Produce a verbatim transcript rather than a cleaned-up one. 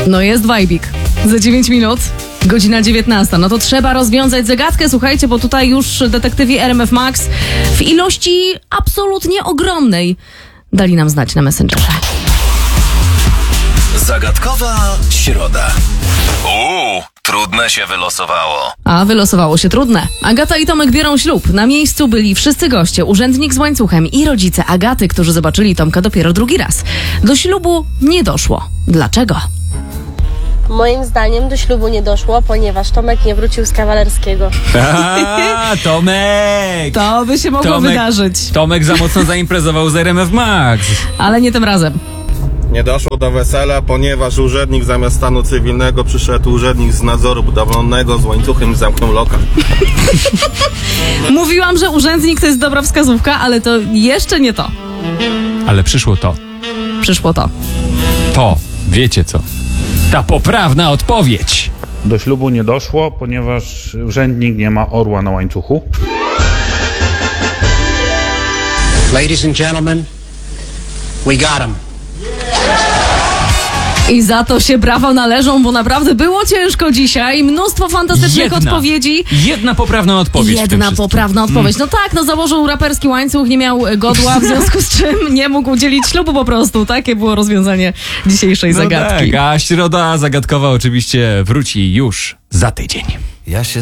No jest wajbik. Za dziewięć minut, godzina dziewiętnasta. No to trzeba rozwiązać zagadkę, słuchajcie, bo tutaj już detektywi R M F Max w ilości absolutnie ogromnej dali nam znać na Messengerze. Zagadkowa środa. Uuu, trudne się wylosowało. A wylosowało się trudne. Agata i Tomek biorą ślub. Na miejscu byli wszyscy goście, urzędnik z łańcuchem i rodzice Agaty, którzy zobaczyli Tomka dopiero drugi raz. Do ślubu nie doszło. Dlaczego? Moim zdaniem do ślubu nie doszło, ponieważ Tomek nie wrócił z kawalerskiego. A, Tomek! To by się mogło Tomek, wydarzyć. Tomek za mocno zaimprezował z R M F Max. Ale nie tym razem. Nie doszło do wesela, ponieważ urzędnik zamiast stanu cywilnego przyszedł urzędnik z nadzoru budowlanego z łańcuchem i zamknął lokal. Mówiłam, że urzędnik to jest dobra wskazówka, ale to jeszcze nie to. Ale przyszło to. Przyszło to. To, wiecie co? Ta poprawna odpowiedź. Do ślubu nie doszło, ponieważ urzędnik nie ma orła na łańcuchu. Ladies and gentlemen, we got him. I za to się brawa należą, bo naprawdę było ciężko dzisiaj. Mnóstwo fantastycznych Jedna. odpowiedzi. Jedna poprawna odpowiedź. w tym Jedna wszystkim. poprawna odpowiedź. No tak, no założył raperski łańcuch, nie miał godła, w związku z czym nie mógł udzielić ślubu po prostu. Takie było rozwiązanie dzisiejszej No zagadki. tak, a środa zagadkowa oczywiście wróci już za tydzień. Ja się